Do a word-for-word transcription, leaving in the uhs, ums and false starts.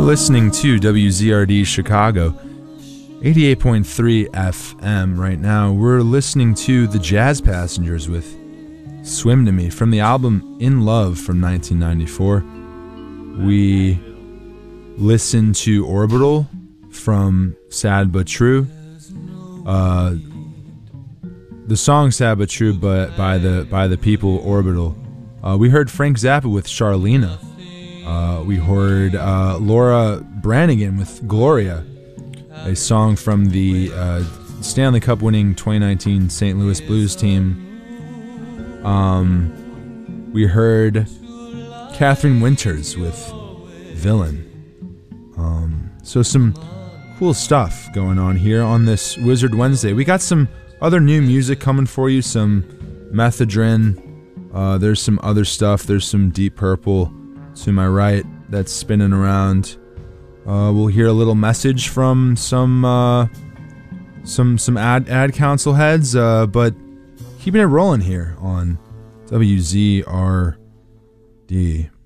Listening to W Z R D Chicago, eighty-eight point three F M right now. We're listening to the Jazz Passengers with Swim to Me from the album In Love from nineteen ninety-four. We listened to Orbital from Sad But True. Uh, the song Sad But True, but by the by the people Orbital. Uh, we heard Frank Zappa with Charlena. Uh, we heard uh, Laura Branigan with Gloria, a song from the uh, Stanley Cup winning twenty nineteen Saint Louis Blues team. Um, we heard Catherine Winters with Villain. Um, so some cool stuff going on here on this Wizard Wednesday. We got some other new music coming for you, some Methadrin. Uh, there's some other stuff. There's some Deep Purple to my right that's spinning around. Uh, we'll hear a little message from some uh, some some ad ad council heads, uh, but keeping it rolling here on W Z R D.